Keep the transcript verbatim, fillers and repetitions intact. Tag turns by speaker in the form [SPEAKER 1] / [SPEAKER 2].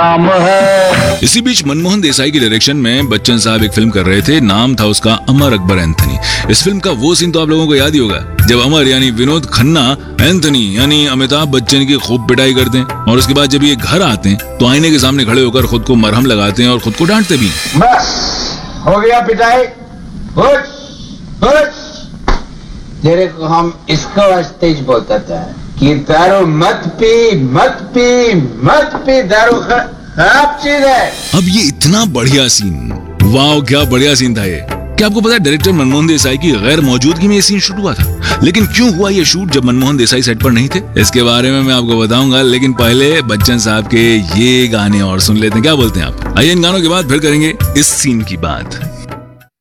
[SPEAKER 1] काम है।
[SPEAKER 2] इसी बीच मनमोहन देसाई की डायरेक्शन में बच्चन साहब एक फिल्म कर रहे थे, नाम था उसका अमर अकबर एंथनी। इस फिल्म का वो सीन तो आप लोगों को याद ही होगा जब अमर यानी विनोद खन्ना एंथनी यानी अमिताभ बच्चन की खूब पिटाई करते हैं और उसके बाद जब ये घर आते हैं तो आईने के सामने खड़े होकर खुद को मरहम लगाते हैं और खुद को डांटते भी।
[SPEAKER 1] बस हो गया पिटाई, खुश खुश। तेरे को हम इसको स्टेज बोलता था कि दारू मत पी मत पी मत पी, दारू खराब चीज है।
[SPEAKER 2] अब ये इतना बढ़िया सीन, वाह क्या बढ़िया सीन था ये। क्या आपको पता है डायरेक्टर मनमोहन देसाई की गैर मौजूदगी में ये सीन शूट हुआ था? लेकिन क्यों हुआ ये शूट जब मनमोहन देसाई सेट पर नहीं थे? इसके बारे में मैं आपको बताऊंगा, लेकिन पहले बच्चन साहब के ये गाने और सुन लेते हैं। क्या बोलते हैं आप? आइए इन गानों के बाद फिर करेंगे इस सीन की बात।